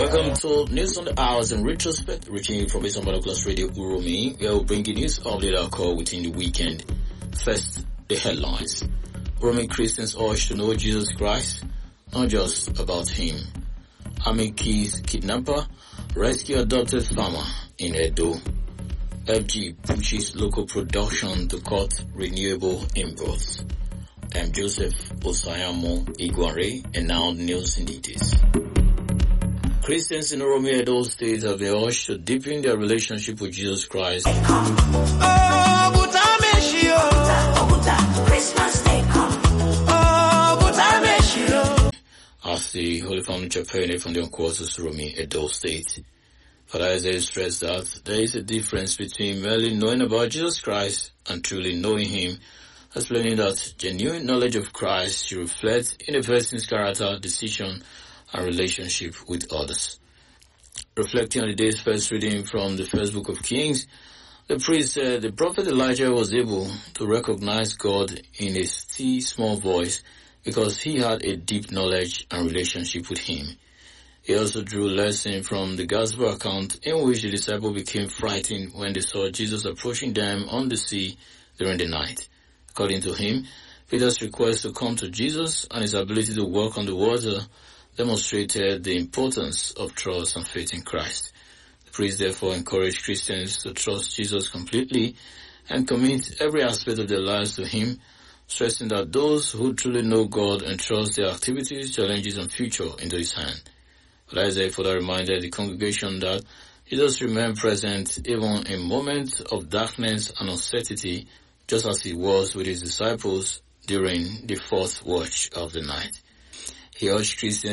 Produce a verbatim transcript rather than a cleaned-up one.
Welcome to News on the Hours in Retrospect, reaching you from Base on Class Radio Uromi, where we'll bring you news update our call within the weekend. First, the headlines. Uromi Christians urged to know Jesus Christ, not just about him. Army keys kidnapper, rescue adopted farmer in Edo. F G pushes local production to cut renewable imports. I'm Joseph Osayamo Iguare, and now the news in details. Christians in Uromi Edo State have been urged to deepen their relationship with Jesus Christ. As the Holy Family Chaplain from the Quarters Uromi Edo State. Father Isaiah stressed that there is a difference between merely knowing about Jesus Christ and truly knowing him, explaining that genuine knowledge of Christ should reflect in a person's character, decision, and relationship with others. Reflecting on the day's first reading from the first book of Kings, the priest said the prophet Elijah was able to recognize God in a still small voice because he had a deep knowledge and relationship with him. He also drew a lesson from the gospel account in which the disciples became frightened when they saw Jesus approaching them on the sea during the night. According to him, Peter's request to come to Jesus and his ability to walk on the water demonstrated the importance of trust and faith in Christ. The priest therefore encouraged Christians to trust Jesus completely and commit every aspect of their lives to him, stressing that those who truly know God and trust their activities, challenges, and future into his hand. But Isaiah further reminded the congregation that Jesus remained present even in moments of darkness and uncertainty, just as he was with his disciples during the fourth watch of the night. He urged Christians